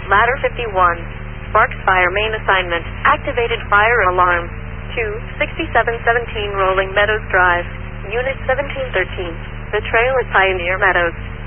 Ladder 51. Sparks fire main assignment. Activated fire alarm. 26717 Rolling Meadows Drive. Unit 1713. The trail at Pioneer Meadows.